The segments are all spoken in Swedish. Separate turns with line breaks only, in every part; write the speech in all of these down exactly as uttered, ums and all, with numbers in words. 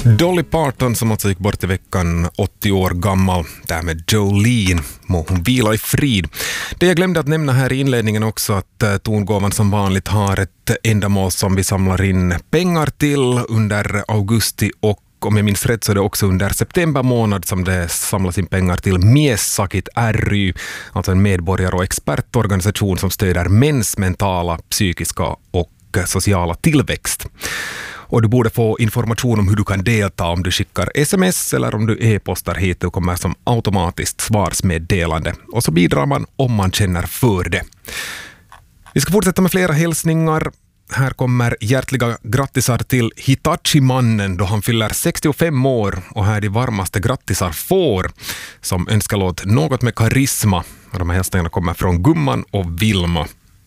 Dolly Parton som alltså gick bort i veckan, åttio år gammal, där med Jolene, må hon vila i frid. Det jag glömde att nämna här i inledningen också, att uh, tongåvan som vanligt har ett ändamål som vi samlar in pengar till under augusti, och om jag minns rätt så är det också under september månad som det samlas in pengar till Miessakit ry, alltså en medborgar- och expertorganisation som stöder mäns mentala, psykiska och sociala tillväxt. Och du borde få information om hur du kan delta om du skickar sms eller om du e-postar hit och kommer som automatiskt svarsmeddelande. Och så bidrar man om man känner för det. Vi ska fortsätta med flera hälsningar. Här kommer hjärtliga grattisar till Hitachi-mannen då han fyller sextiofem år, och här är de varmaste grattisar får som önskar låt något med karisma. Och de här hälsningarna kommer från Gumman och Vilma.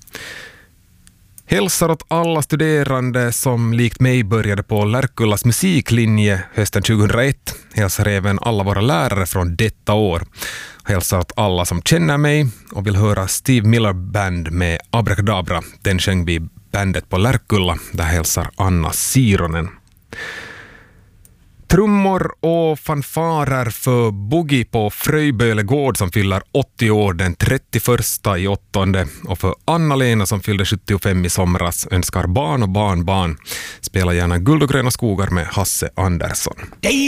Hälsar åt alla studerande som likt mig började på Lärkullas musiklinje hösten tjugohundraett. Hälsar även alla våra lärare från detta år. Hälsar åt alla som känner mig och vill höra Steve Miller Band med Abracadabra. Den sjöng vi bandet på Lärkulla. Där hälsar Anna Sironen. Trummor och fanfarer för Boogie på Fröjböle gård som fyller åttio år den trettioförsta i åttonde, och för Anna-Lena som fyllde sjuttiofem i somras önskar barn och barnbarn. Spela gärna Guld och gröna skogar med Hasse Andersson.